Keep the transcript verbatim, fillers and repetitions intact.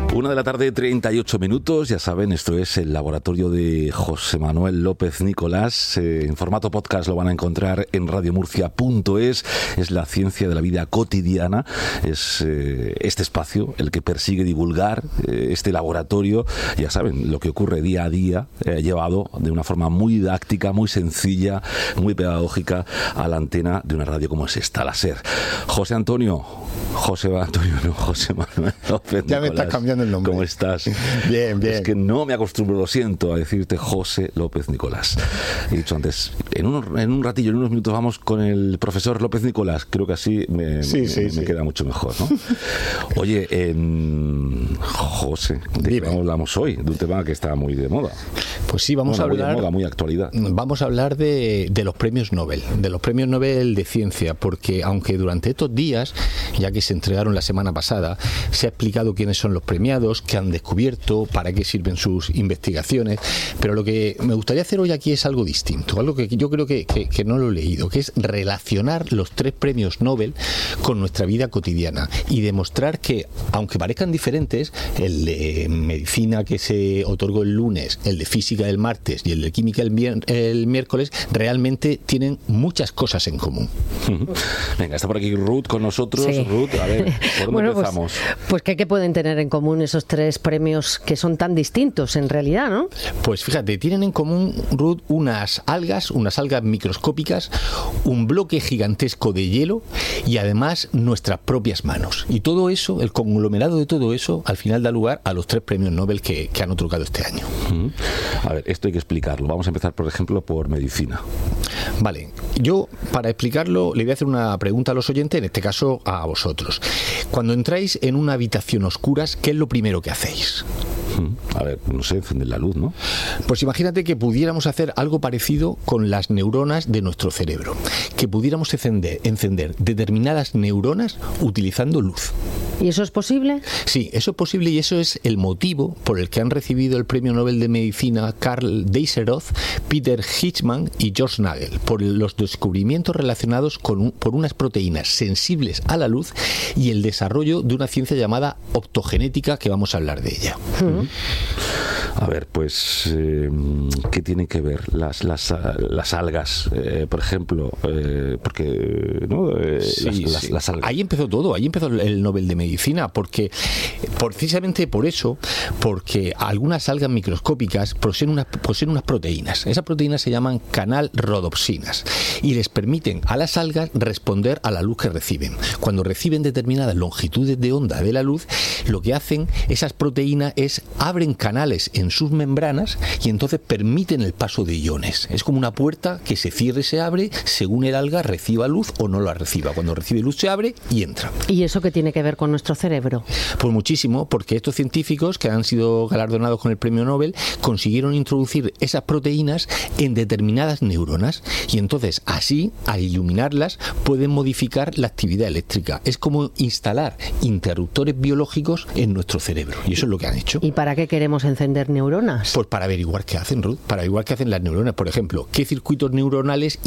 Una de la tarde, treinta y ocho minutos. Ya saben, esto es el laboratorio de José Manuel López Nicolás. Eh, en formato podcast lo van a encontrar en radio murcia punto es. Es la ciencia de la vida cotidiana. Es eh, este espacio el que persigue divulgar eh, este laboratorio. Ya saben, lo que ocurre día a día, eh, llevado de una forma muy didáctica, muy sencilla, muy pedagógica a la antena de una radio como es esta, la SER. José Antonio, José Antonio, no, José Manuel López Nicolás. Ya me estás cambiando el nombre. ¿Cómo estás? Bien, bien. Es que no me acostumbro, lo siento, a decirte José López Nicolás. He dicho antes, en un, en un ratillo, en unos minutos vamos con el profesor López Nicolás. Creo que así me, sí, me, sí, me sí. queda mucho mejor, ¿no? Oye, eh, José, ¿de qué hablamos hoy? De un tema que está muy de moda. Pues sí, vamos bueno, a hablar... Muy de moda, muy actualidad. Vamos a hablar de, de los premios Nobel, de los premios Nobel de Ciencia, porque aunque durante estos días, ya que se entregaron la semana pasada, se ha explicado quiénes son los premiados, qué han descubierto, para qué sirven sus investigaciones, pero lo que me gustaría hacer hoy aquí es algo distinto, algo que yo creo que, que, que no lo he leído, que es relacionar los tres premios Nobel con nuestra vida cotidiana y demostrar que, aunque parezcan diferentes, el de medicina que se otorgó el lunes, el de física el martes y el de química el, mier- el miércoles, realmente tienen muchas cosas en común. Venga, está por aquí Ruth con nosotros. Sí. Ruth, a ver, ¿por dónde bueno, empezamos? Pues, pues ¿qué, ¿qué pueden tener en común esos tres premios que son tan distintos en realidad, no? Pues fíjate, tienen en común, Ruth, unas algas, unas algas microscópicas, un bloque gigantesco de hielo y además nuestras propias manos. Y todo eso, el conglomerado de todo eso, al final da lugar a los tres premios Nobel que, que han otorgado este año. A ver, esto hay que explicarlo. Vamos a empezar, por ejemplo, por medicina. Vale, yo para explicarlo le voy a hacer una pregunta a los oyentes, en este caso a vosotros. Cuando entráis en una habitación oscura, ¿qué es lo primero que hacéis? A ver, no sé, encender la luz, ¿no? Pues imagínate que pudiéramos hacer algo parecido con las neuronas de nuestro cerebro, que pudiéramos encender, encender determinadas neuronas utilizando luz. ¿Y eso es posible? Sí, eso es posible y eso es el motivo por el que han recibido el Premio Nobel de Medicina Karl Deisseroth, Peter Hitchman y George Nagel por los descubrimientos relacionados con un, por unas proteínas sensibles a la luz y el desarrollo de una ciencia llamada optogenética, que vamos a hablar de ella. Uh-huh. A ver, pues, eh, ¿qué tienen que ver las las, las algas, eh, por ejemplo? Eh, porque, ¿no? Eh, Sí, las, sí. las, las algas. Ahí empezó todo, ahí empezó el Nobel de Medicina, porque precisamente por eso, porque algunas algas microscópicas poseen unas, poseen unas proteínas. Esas proteínas se llaman canal rodopsinas y les permiten a las algas responder a la luz que reciben. Cuando reciben determinadas longitudes de onda de la luz, lo que hacen esas proteínas es abren canales en sus membranas y entonces permiten el paso de iones. Es como una puerta que se cierra y se abre según el alga reciba luz o no la reciba. Cuando recibe luz se abre y entra. ¿Y eso qué tiene que ver con nuestro cerebro? Pues muchísimo, porque estos científicos que han sido galardonados con el premio Nobel consiguieron introducir esas proteínas en determinadas neuronas y entonces así, al iluminarlas, pueden modificar la actividad eléctrica. Es como instalar interruptores biológicos en nuestro cerebro y eso es lo que han hecho. ¿Y para qué queremos encender neuronas? Pues para averiguar qué hacen, Ruth, para averiguar qué hacen las neuronas. Por ejemplo, qué circuitos neuronales